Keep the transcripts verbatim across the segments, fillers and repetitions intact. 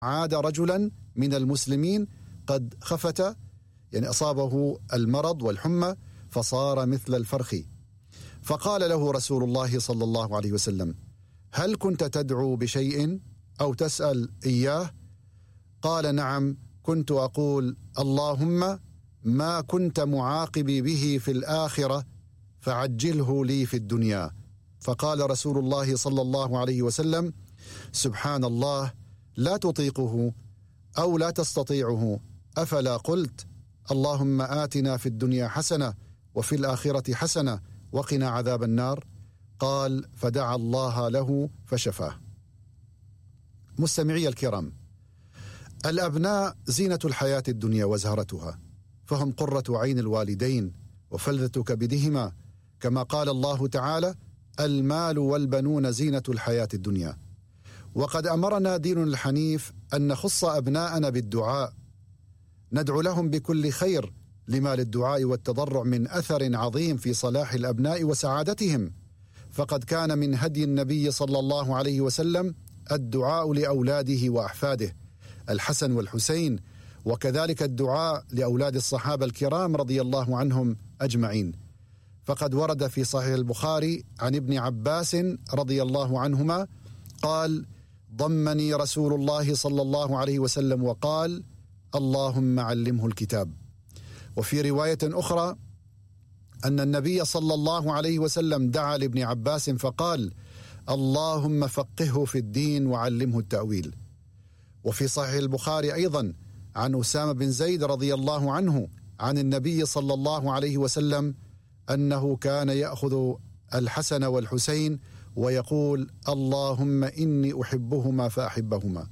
عاد رجلا من المسلمين قد خفت، يعني أصابه المرض والحمى فصار مثل الفرخ، فقال له رسول الله صلى الله عليه وسلم: هل كنت تدعو بشيء أو تسأل إياه؟ قال: نعم، كنت أقول: اللهم ما كنت معاقبي به في الآخرة فعجله لي في الدنيا. فقال رسول الله صلى الله عليه وسلم: سبحان الله، لا تطيقه أو لا تستطيعه، أفلا قلت اللهم آتنا في الدنيا حسنة وفي الآخرة حسنة وقنا عذاب النار؟ قال: فدعا الله له فشفاه. مستمعي الكرام، الأبناء زينة الحياة الدنيا وزهرتها، فهم قرة عين الوالدين وفلذة كبدهما، كما قال الله تعالى: المال والبنون زينة الحياة الدنيا. وقد أمرنا دين الحنيف أن نخص أبناءنا بالدعاء، ندعو لهم بكل خير، لما للدعاء والتضرع من أثر عظيم في صلاح الأبناء وسعادتهم. فقد كان من هدي النبي صلى الله عليه وسلم الدعاء لأولاده وأحفاده الحسن والحسين، وكذلك الدعاء لأولاد الصحابة الكرام رضي الله عنهم أجمعين. فقد ورد في صحيح البخاري عن ابن عباس رضي الله عنهما قال: ضمني رسول الله صلى الله عليه وسلم وقال: اللهم علمه الكتاب. وفي رواية أخرى أن النبي صلى الله عليه وسلم دعا لابن عباس فقال: اللهم فقهه في الدين وعلمه التأويل. وفي صحيح البخاري أيضا عن أسامة بن زيد رضي الله عنه عن النبي صلى الله عليه وسلم أنه كان يأخذ الحسن والحسين ويقول: اللهم إني أحبهما فأحبهما.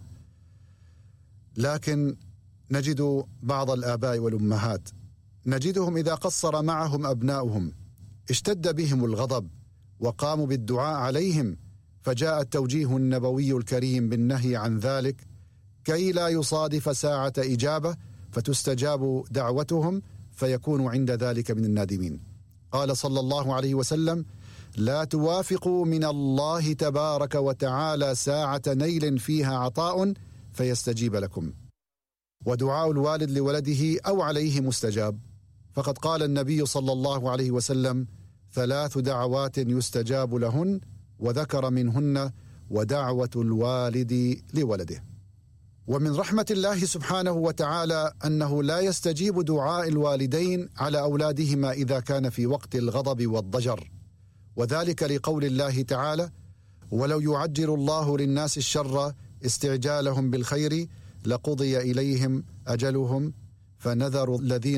لكن نجد بعض الآباء والأمهات نجدهم إذا قصر معهم أبناؤهم اشتد بهم الغضب وقاموا بالدعاء عليهم، فجاء التوجيه النبوي الكريم بالنهي عن ذلك كي لا يصادف ساعة إجابة فتستجاب دعوتهم فيكونوا عند ذلك من النادمين. قال صلى الله عليه وسلم: لا توافقوا من الله تبارك وتعالى ساعة نيل فيها عطاء فيستجيب لكم. ودعاء الوالد لولده أو عليه مستجاب، فقد قال النبي صلى الله عليه وسلم: ثلاث دعوات يستجاب لهن، وذكر منهن ودعوة الوالد لولده. ومن رحمة الله سبحانه وتعالى أنه لا يستجيب دعاء الوالدين على أولادهما إذا كان في وقت الغضب والضجر، وذلك لقول الله تعالى: ولو يعجل الله للناس الشر استعجالهم بالخير لقضي إليهم أجلهم فنذر الذين